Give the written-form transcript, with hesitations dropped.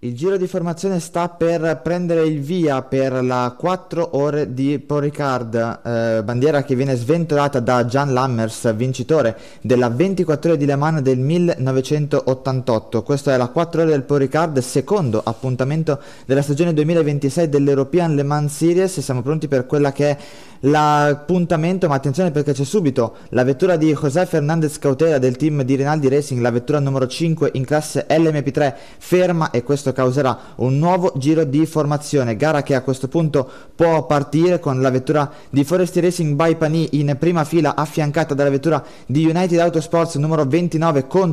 Il giro di formazione sta per prendere il via per la 4 ore di Paul Ricard, bandiera che viene sventolata da Jan Lammers, vincitore della 24 ore di Le Mans del 1988. Questa è la 4 ore del Paul Ricard, secondo appuntamento della stagione 2026 dell'European Le Mans Series, e siamo pronti per quella che è l'appuntamento, ma attenzione perché c'è subito la vettura di José Fernandez Cautela del team di Rinaldi Racing, la vettura numero 5 in classe LMP3 ferma, e questo causerà un nuovo giro di formazione, gara che a questo punto può partire con la vettura di Foresti Racing by Pani in prima fila, affiancata dalla vettura di United Autosports numero 29 con